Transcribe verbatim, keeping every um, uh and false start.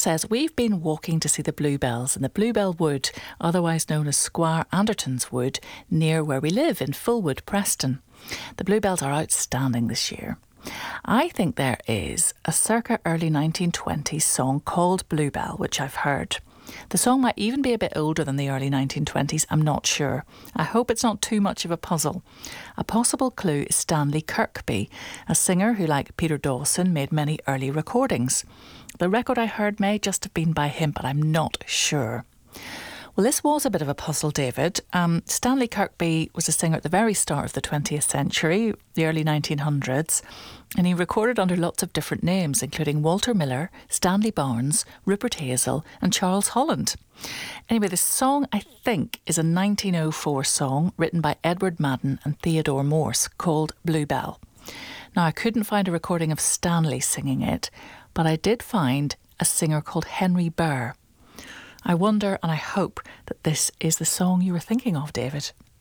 says, we've been walking to see the Bluebells in the Bluebell Wood, otherwise known as Squire Anderton's Wood, near where we live in Fullwood, Preston. The Bluebells are outstanding this year. I think there is a circa early nineteen twenties song called Bluebell, which I've heard. The song might even be a bit older than the early nineteen twenties, I'm not sure. I hope it's not too much of a puzzle. A possible clue is Stanley Kirkby, a singer who, like Peter Dawson, made many early recordings. The record I heard may just have been by him, but I'm not sure. Well, this was a bit of a puzzle, David. Um, Stanley Kirkby was a singer at the very start of the twentieth century, the early nineteen hundreds, and he recorded under lots of different names, including Walter Miller, Stanley Barnes, Rupert Hazel and Charles Holland. Anyway, this song, I think, is a nineteen oh four song written by Edward Madden and Theodore Morse called Bluebell. Now, I couldn't find a recording of Stanley singing it, but I did find a singer called Henry Burr. I wonder and I hope that this is the song you were thinking of, David.